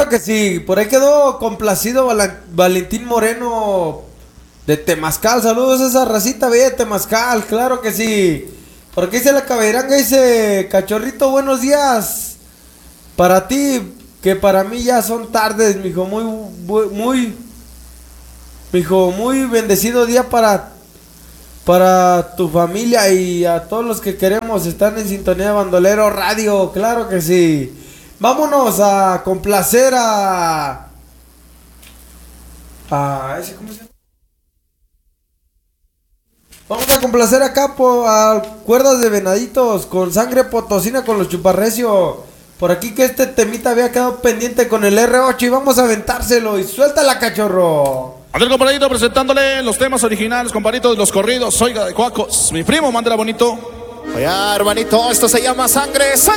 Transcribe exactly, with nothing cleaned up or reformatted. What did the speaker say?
Claro que sí, por ahí quedó complacido Val- Valentín Moreno de Temazcal. Saludos a esa racita bella de Temazcal, claro que sí. Por aquí dice la caberanga, dice Cachorrito, buenos días. Para ti, que para mí ya son tardes, mijo, muy, muy, muy, mijo, muy bendecido día para, para tu familia y a todos los que queremos estar en sintonía de Bandolero Radio, claro que sí. Vámonos a complacer a... a ese, ¿cómo se llama? Vamos a complacer acá por, a Cuerdas de Venaditos con Sangre Potosina con los Chuparrecio. Por aquí que este temita había quedado pendiente con el R ocho y vamos a aventárselo y suéltala, cachorro. Andrés compadrito presentándole los temas originales, compadrito de los corridos. Oiga de Cuacos, mi primo, mándela bonito. Oye, hermanito, esto se llama Sangre, Sangre.